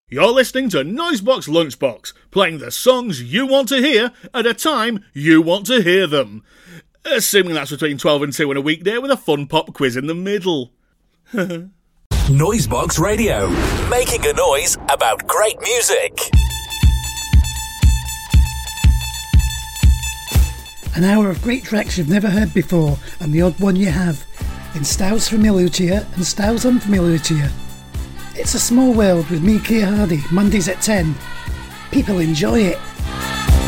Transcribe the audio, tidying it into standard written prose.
You're listening to Noisebox Lunchbox, playing the songs you want to hear at a time you want to hear them. Assuming that's between 12 and 2 on a weekday with a fun pop quiz in the middle. Noisebox Radio, making a noise about great music. An hour of great tracks you've never heard before, and the odd one you have, in styles familiar to you and styles unfamiliar to you. It's a small world with me, Keir Hardy, Mondays at 10. People enjoy it.